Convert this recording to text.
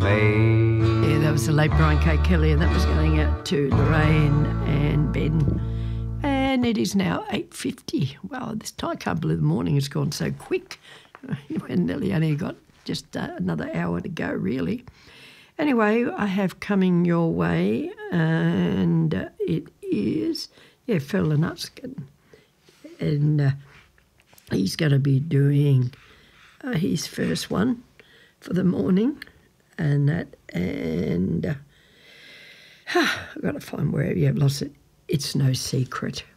May. Yeah, that was the late Brian K. Kelly, and that was going out to Lorraine and Ben. And it is now 8:50. Wow, I can't believe the morning has gone so quick. We nearly only got just another hour to go, really. Anyway, I have coming your way, and it is, Phil Lenutkin. And he's going to be doing his first one for the morning. I've got to find wherever you have lost it. It's No Secret.